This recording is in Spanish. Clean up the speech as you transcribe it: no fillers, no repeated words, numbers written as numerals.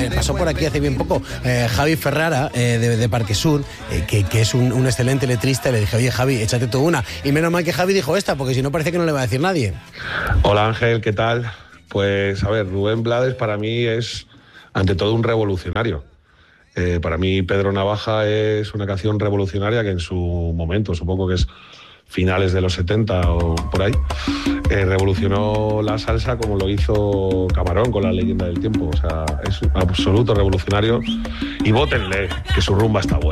pasó por aquí hace bien poco Javi Ferrara de Parque Sur, que es un excelente letrista, y le dije, oye Javi, échate tú una. Y menos mal que Javi dijo esta, porque si no parece que no le va a decir nadie. Hola Ángel, ¿qué tal? Pues a ver, Rubén Blades para mí es ante todo un revolucionario. Para mí Pedro Navaja es una canción revolucionaria que en su momento, supongo que es finales de los 70 o por ahí, revolucionó la salsa como lo hizo Camarón con La Leyenda del Tiempo. O sea, es un absoluto revolucionario y vótenle, que su rumba está buena.